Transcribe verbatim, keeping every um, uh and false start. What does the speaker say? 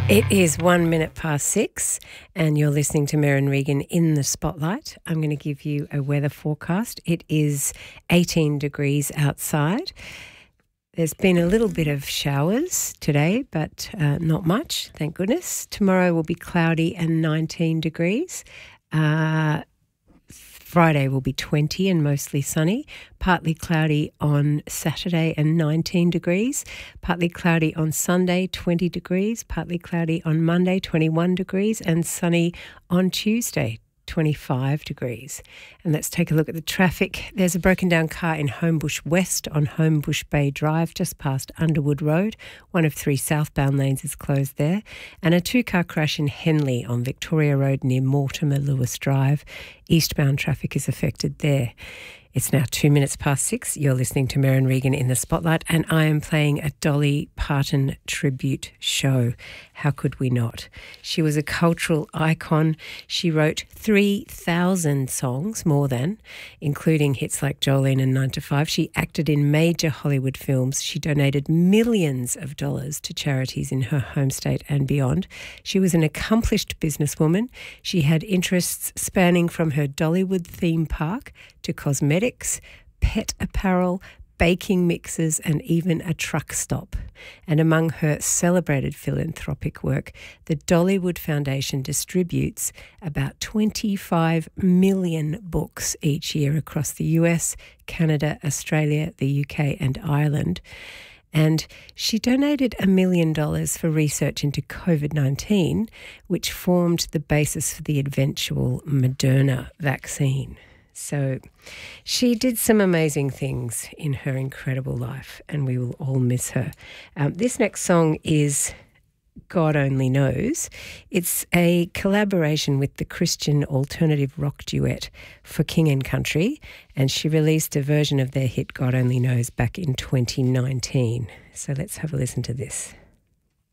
It is one minute past six and you're listening to Merryn Regan in the Spotlight. I'm going to give you a weather forecast. It is eighteen degrees outside. There's been a little bit of showers today, but uh, not much, thank goodness. Tomorrow will be cloudy and nineteen degrees. Uh, Friday will be twenty and mostly sunny, partly cloudy on Saturday and nineteen degrees, partly cloudy on Sunday, twenty degrees, partly cloudy on Monday, twenty-one degrees, and sunny on Tuesday, twenty-five degrees. And let's take a look at the traffic. There's a broken down car in Homebush West on Homebush Bay Drive, just past Underwood Road. One of three southbound lanes is closed there. And a two-car crash in Henley on Victoria Road near Mortimer Lewis Drive. Eastbound traffic is affected there. It's now two minutes past six. You're listening to Merryn Regan in the Spotlight, and I am playing a Dolly Parton tribute show. How could we not? She was a cultural icon. She wrote three thousand songs, more than, including hits like Jolene and nine to five. She acted in major Hollywood films. She donated millions of dollars to charities in her home state and beyond. She was an accomplished businesswoman. She had interests spanning from her Dollywood theme park to cosmetics, pet apparel, baking mixes, and even a truck stop. And among her celebrated philanthropic work, the Dollywood Foundation distributes about twenty-five million books each year across the U S, Canada, Australia, the U K, and Ireland. And she donated a million dollars for research into COVID nineteen, which formed the basis for the eventual Moderna vaccine. So she did some amazing things in her incredible life, and we will all miss her. Um, this next song is God Only Knows. It's a collaboration with the Christian alternative rock duet For King and Country, and she released a version of their hit God Only Knows back in twenty nineteen. So let's have a listen to this.